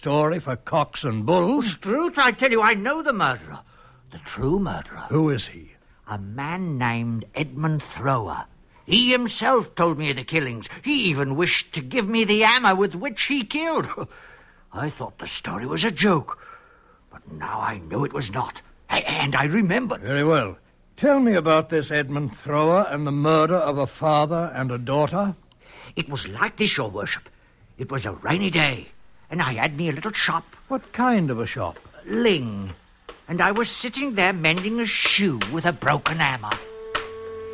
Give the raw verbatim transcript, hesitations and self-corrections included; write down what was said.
story for cocks and bulls. Struth, I tell you, I know the murderer. The true murderer. Who is he? A man named Edmund Thrower. He himself told me of the killings. He even wished to give me the hammer with which he killed. I thought the story was a joke, but now I know it was not. And I remembered. Very well. Tell me about this Edmund Thrower and the murder of a father and a daughter. It was like this, your worship. It was a rainy day, and I had me a little shop. What kind of a shop? Ling. And I was sitting there mending a shoe with a broken hammer.